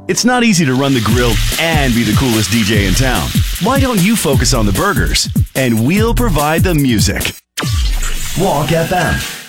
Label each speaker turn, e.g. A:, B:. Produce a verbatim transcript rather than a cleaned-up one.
A: It's not easy to run the grill and be the coolest D J in town. Why don't you focus on the burgers? And we'll provide the music. Walk F M.